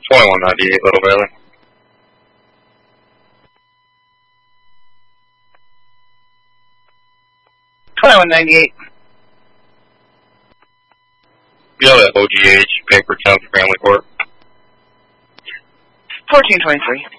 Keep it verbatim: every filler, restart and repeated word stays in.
twenty-one ninety-eight, Little Valley. twenty-one ninety-eight. You know that O G H, Paper Town Family Court. fourteen twenty-three.